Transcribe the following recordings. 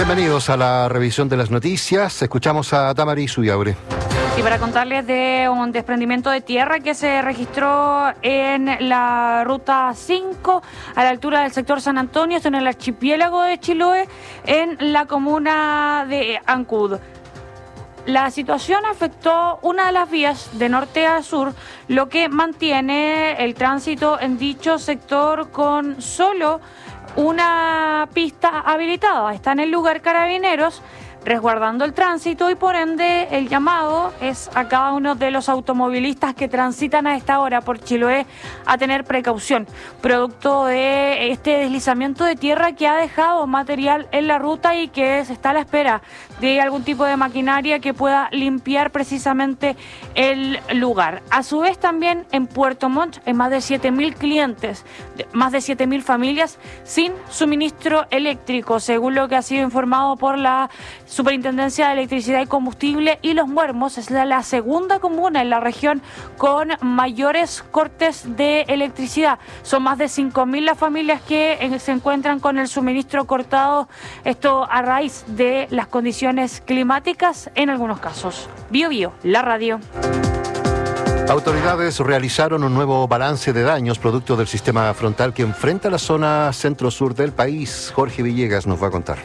Bienvenidos a la revisión de las noticias. Escuchamos a Damaris Uyaure. Y para contarles de un desprendimiento de tierra que se registró en la ruta 5 a la altura del sector San Antonio, esto en el archipiélago de Chiloé, en la comuna de Ancud. La situación afectó una de las vías de norte a sur, lo que mantiene el tránsito en dicho sector con solo una pista habilitada. Está en el lugar Carabineros resguardando el tránsito y por ende el llamado es a cada uno de los automovilistas que transitan a esta hora por Chiloé a tener precaución, producto de este deslizamiento de tierra que ha dejado material en la ruta y que se está a la espera de algún tipo de maquinaria que pueda limpiar precisamente el lugar. A su vez también en Puerto Montt hay más de 7.000 clientes, más de 7.000 familias sin suministro eléctrico, según lo que ha sido informado por la Superintendencia de Electricidad y Combustible, y Los Muermos es la segunda comuna en la región con mayores cortes de electricidad. Son más de 5.000 las familias que se encuentran con el suministro cortado, esto a raíz de las condiciones climáticas en algunos casos. Bio Bio, la radio. Autoridades realizaron un nuevo balance de daños producto del sistema frontal que enfrenta la zona centro-sur del país. Jorge Villegas nos va a contar.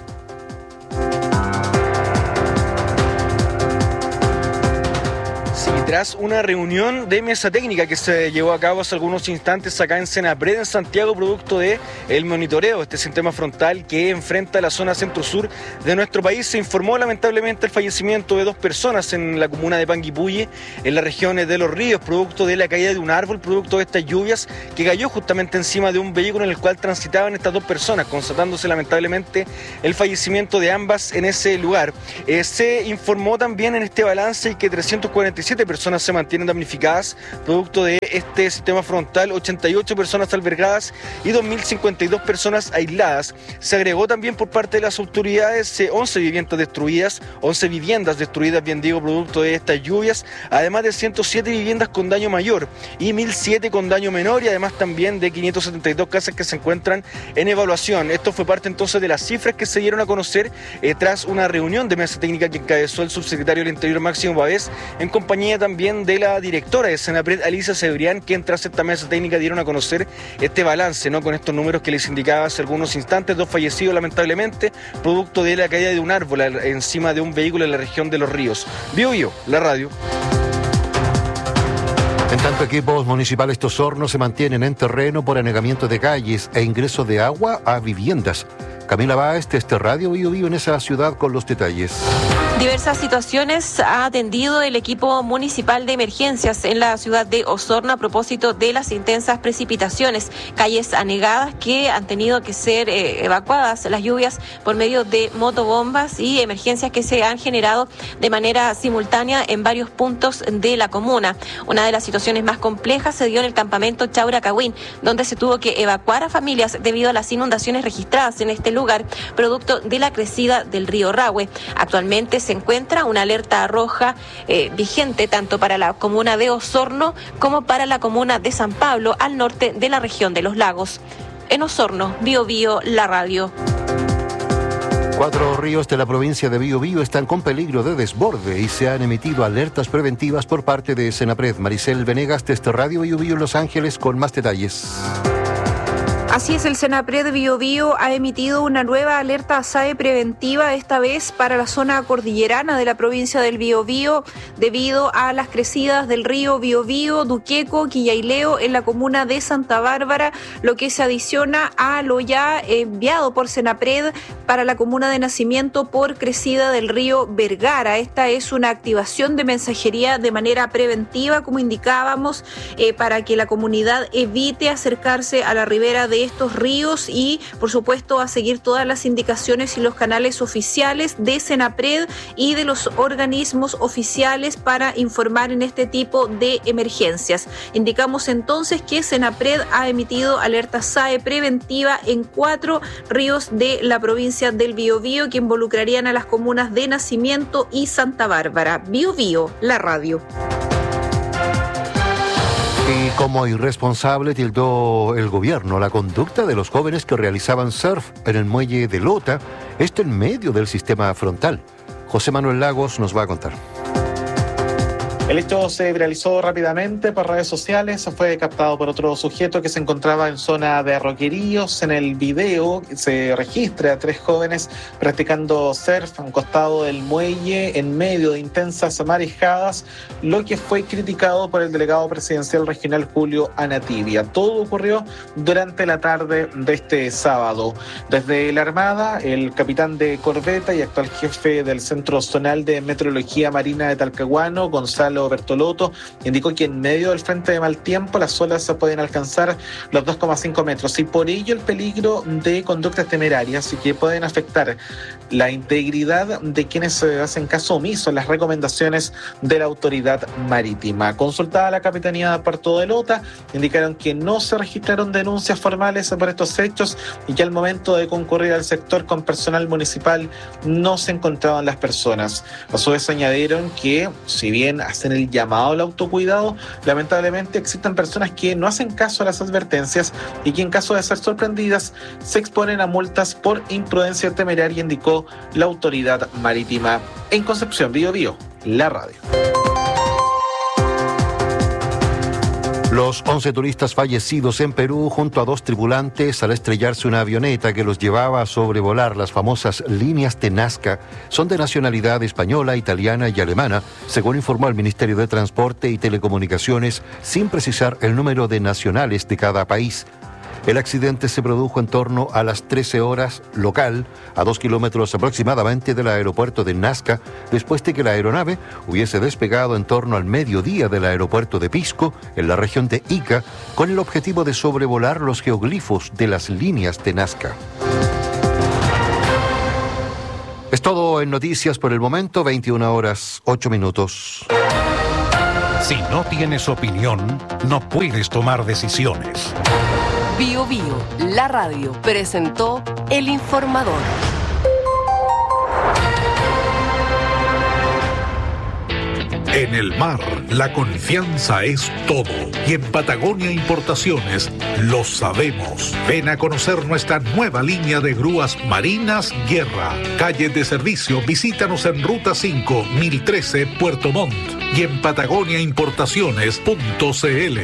Tras una reunión de mesa técnica que se llevó a cabo hace algunos instantes acá en Senapred, en Santiago, producto de el monitoreo de este sistema frontal que enfrenta la zona centro-sur de nuestro país, se informó lamentablemente el fallecimiento de 2 personas en la comuna de Panguipulli, en las regiones de Los Ríos, producto de la caída de un árbol, producto de estas lluvias que cayó justamente encima de un vehículo en el cual transitaban estas 2 personas, constatándose lamentablemente el fallecimiento de ambas en ese lugar. Se informó también en este balance que 347 personas se mantienen damnificadas producto de este sistema frontal, 88 personas albergadas y 2.052 personas aisladas. Se agregó también por parte de las autoridades 11 viviendas destruidas, bien digo, producto de estas lluvias, además de 107 viviendas con daño mayor y 1.007 con daño menor, y además también de 572 casas que se encuentran en evaluación. Esto fue parte entonces de las cifras que se dieron a conocer tras una reunión de mesa técnica que encabezó el subsecretario del Interior Máximo Pavés, en compañía también de la directora de Senapred, Alicia Cebrián, quien tras esta mesa técnica dieron a conocer este balance, ¿no?, con estos números que les indicaba hace algunos instantes: 2 fallecidos lamentablemente, producto de la caída de un árbol encima de un vehículo en la región de Los Ríos. Bio Bio, la radio. En tanto, equipos municipales de Osorno se mantienen en terreno por anegamiento de calles e ingreso de agua a viviendas. Camila Báez, de este Radio Bio Bio en esa ciudad con los detalles. Diversas situaciones ha atendido el equipo municipal de emergencias en la ciudad de Osorno a propósito de las intensas precipitaciones, calles anegadas que han tenido que ser evacuadas las lluvias por medio de motobombas y emergencias que se han generado de manera simultánea en varios puntos de la comuna. Una de las situaciones más complejas se dio en el campamento Chauracahuín, donde se tuvo que evacuar a familias debido a las inundaciones registradas en este lugar, producto de la crecida del río Rahue. Actualmente se encuentra una alerta roja vigente tanto para la comuna de Osorno como para la comuna de San Pablo, al norte de la región de los lagos. En Osorno, Bio Bio, la radio. 4 ríos de la provincia de Bio Bio están con peligro de desborde y se han emitido alertas preventivas por parte de Senapred. Maricel Venegas, de este Radio Bio Bio en Los Ángeles, con más detalles. Así es, el Senapred de Bio Bio ha emitido una nueva alerta SAE preventiva, esta vez para la zona cordillerana de la provincia del Biobío, debido a las crecidas del río Biobío, Duqueco, Quillaileo en la comuna de Santa Bárbara, lo que se adiciona a lo ya enviado por Senapred para la comuna de Nacimiento por crecida del río Vergara. Esta es una activación de mensajería de manera preventiva, como indicábamos, para que la comunidad evite acercarse a la ribera de estos ríos y, por supuesto, a seguir todas las indicaciones y los canales oficiales de Senapred y de los organismos oficiales para informar en este tipo de emergencias. Indicamos entonces que Senapred ha emitido alerta SAE preventiva en 4 ríos de la provincia del Biobío que involucrarían a las comunas de Nacimiento y Santa Bárbara. Bio Bio, la radio. Y como irresponsable tildó el gobierno la conducta de los jóvenes que realizaban surf en el muelle de Lota esto en medio del sistema frontal. José Manuel Lagos nos va a contar. El hecho se viralizó rápidamente por redes sociales, fue captado por otro sujeto que se encontraba en zona de Roqueríos. En el video se registra a 3 jóvenes practicando surf a un costado del muelle en medio de intensas marejadas, lo que fue criticado por el delegado presidencial regional Julio Anatibia. Todo ocurrió durante la tarde de este sábado. Desde la Armada, el capitán de corbeta y actual jefe del Centro Zonal de Meteorología Marina de Talcahuano, Gonzalo Bertolotto, indicó que en medio del frente de mal tiempo las olas pueden alcanzar los 2,5 metros y por ello el peligro de conductas temerarias y que pueden afectar la integridad de quienes hacen caso omiso a las recomendaciones de la autoridad marítima. Consultada la Capitanía de Puerto de Lota, indicaron que no se registraron denuncias formales por estos hechos y que al momento de concurrir al sector con personal municipal no se encontraban las personas. A su vez añadieron que, si bien hacen el llamado al autocuidado, lamentablemente existen personas que no hacen caso a las advertencias y que en caso de ser sorprendidas se exponen a multas por imprudencia temeraria, indicó la autoridad marítima. En Concepción, Biobío, la radio. Los 11 turistas fallecidos en Perú junto a 2 tripulantes al estrellarse una avioneta que los llevaba a sobrevolar las famosas líneas de Nazca son de nacionalidad española, italiana y alemana, según informó el Ministerio de Transporte y Telecomunicaciones, sin precisar el número de nacionales de cada país. El accidente se produjo en torno a las 13 horas local, a 2 kilómetros aproximadamente del aeropuerto de Nazca, después de que la aeronave hubiese despegado en torno al mediodía del aeropuerto de Pisco, en la región de Ica, con el objetivo de sobrevolar los geoglifos de las líneas de Nazca. Es todo en noticias por el momento, 21 horas 8 minutos. Si no tienes opinión, no puedes tomar decisiones. Bio Bio, la radio, presentó El Informador. En el mar, la confianza es todo. Y en Patagonia Importaciones lo sabemos. Ven a conocer nuestra nueva línea de grúas marinas Guerra. Calle de servicio, visítanos en Ruta 5, 1013, Puerto Montt. Y en patagoniaimportaciones.cl.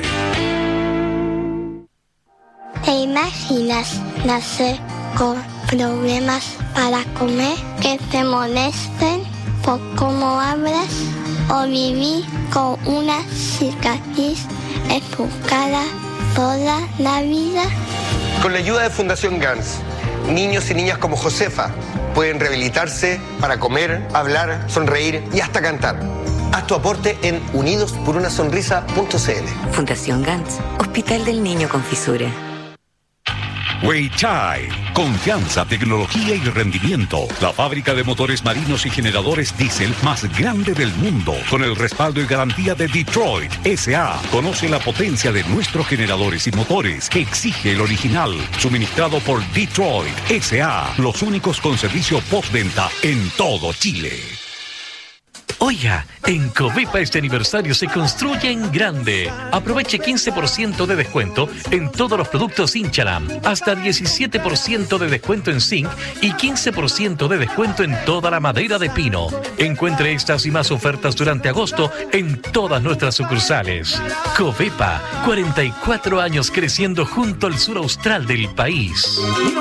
¿Te imaginas nacer con problemas para comer, que te molesten por cómo hablas o vivir con una cicatriz en tu cara toda la vida? Con la ayuda de Fundación GANS, niños y niñas como Josefa pueden rehabilitarse para comer, hablar, sonreír y hasta cantar. Haz tu aporte en unidosporunasonrisa.cl. Fundación GANS, Hospital del Niño con Fisura. Weichai, confianza, tecnología y rendimiento. La fábrica de motores marinos y generadores diésel más grande del mundo, con el respaldo y garantía de Detroit S.A. Conoce la potencia de nuestros generadores y motores que exige el original, suministrado por Detroit S.A. Los únicos con servicio postventa en todo Chile. Oiga, en Covepa este aniversario se construye en grande. Aproveche 15% de descuento en todos los productos Inchalam, hasta 17% de descuento en zinc y 15% de descuento en toda la madera de pino. Encuentre estas y más ofertas durante agosto en todas nuestras sucursales. Covepa, 44 años creciendo junto al sur austral del país.